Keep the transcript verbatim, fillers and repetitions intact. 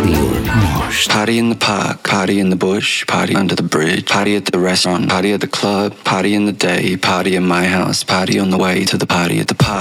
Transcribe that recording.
Rádió most. Party in the park, party in the bush, party under the bridge, party at the restaurant, party at the club, party in the day, party in my house, party on the way to the party at the park.